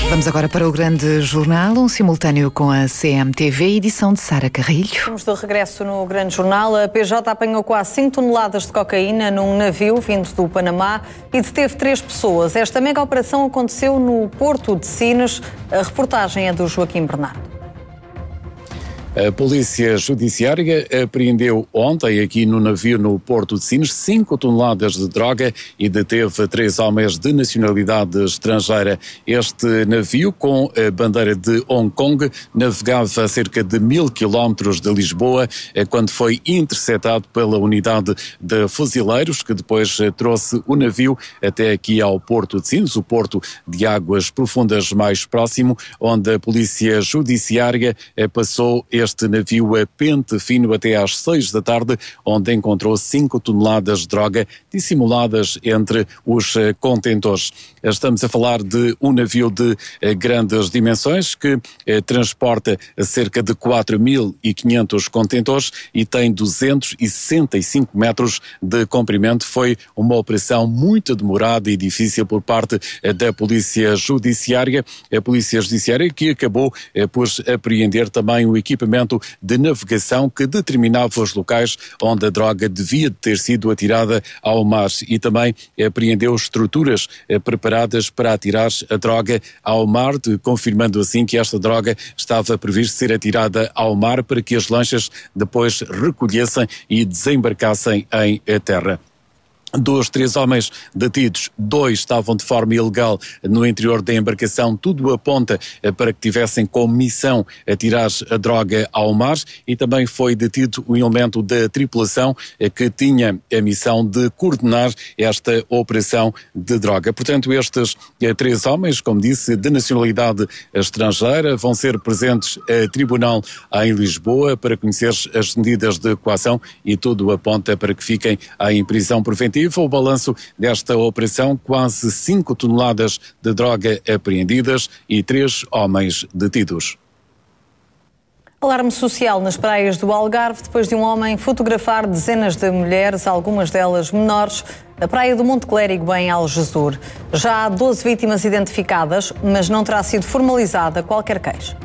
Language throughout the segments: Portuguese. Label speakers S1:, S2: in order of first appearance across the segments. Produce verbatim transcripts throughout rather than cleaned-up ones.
S1: Vamos agora para o Grande Jornal, um simultâneo com a C M T V, edição de Sara Carrilho.
S2: Estamos de regresso no Grande Jornal. A P J apanhou quase cinco toneladas de cocaína num navio vindo do Panamá e deteve três pessoas. Esta mega operação aconteceu no Porto de Sines. A reportagem é do Joaquim Bernardo.
S3: A Polícia Judiciária apreendeu ontem aqui no navio no Porto de Sines cinco toneladas de droga e deteve três homens de nacionalidade estrangeira. Este navio, com a bandeira de Hong Kong, navegava a cerca de mil quilómetros de Lisboa quando foi interceptado pela unidade de fuzileiros, que depois trouxe o navio até aqui ao Porto de Sines, o porto de águas profundas mais próximo, onde a Polícia Judiciária passou este Este navio a pente fino até às seis da tarde, onde encontrou cinco toneladas de droga dissimuladas entre os contentores. Estamos a falar de um navio de grandes dimensões que eh, transporta cerca de quatro mil e quinhentos contentores e tem duzentos e sessenta e cinco metros de comprimento. Foi uma operação muito demorada e difícil por parte eh, da Polícia Judiciária. A Polícia Judiciária que acabou eh, por apreender também o equipamento de navegação que determinava os locais onde a droga devia ter sido atirada ao mar e também apreendeu estruturas preparadas para atirar a droga ao mar, confirmando assim que esta droga estava prevista ser atirada ao mar para que as lanchas depois recolhessem e desembarcassem em terra. Dos três homens detidos, dois estavam de forma ilegal no interior da embarcação. Tudo aponta para que tivessem como missão atirar a droga ao mar e também foi detido um elemento da tripulação que tinha a missão de coordenar esta operação de droga. Portanto, estes três homens, como disse, de nacionalidade estrangeira, vão ser presentes a tribunal em Lisboa para conhecer as medidas de coação e tudo aponta para que fiquem em prisão preventiva. O balanço desta operação, quase cinco toneladas de droga apreendidas e três homens detidos.
S2: Alarme social nas praias do Algarve depois de um homem fotografar dezenas de mulheres, algumas delas menores, na praia do Monte Clérigo, em Algesur. Já há doze vítimas identificadas, mas não terá sido formalizada qualquer queixa.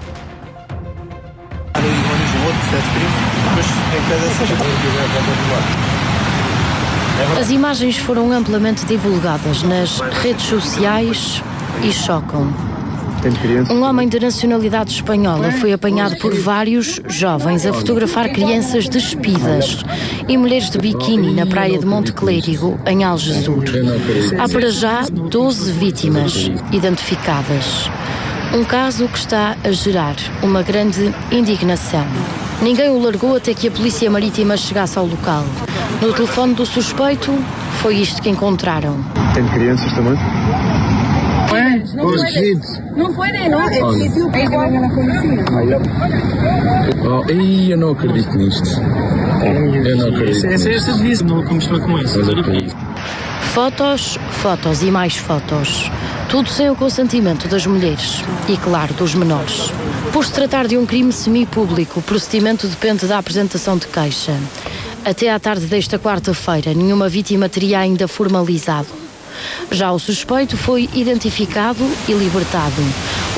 S4: As imagens foram amplamente divulgadas nas redes sociais e chocam. Um homem de nacionalidade espanhola foi apanhado por vários jovens a fotografar crianças despidas e mulheres de biquíni na praia de Monte Clérigo, em Algesur. Há para já doze vítimas identificadas. Um caso que está a gerar uma grande indignação. Ninguém o largou até que a Polícia Marítima chegasse ao local. No telefone do suspeito, foi isto que encontraram.
S5: Tem crianças também?
S6: Não é? Não puede, não puede, não. É preciso que vaya na policía.
S5: Oh, e eu não acredito nisto. Eu não acredito.
S7: Essa é essa devia não começou com essa.
S4: Fotos, fotos e mais fotos. Tudo sem o consentimento das mulheres e, claro, dos menores. Por se tratar de um crime semipúblico, o procedimento depende da apresentação de queixa. Até à tarde desta quarta-feira, nenhuma vítima teria ainda formalizado. Já o suspeito foi identificado e libertado.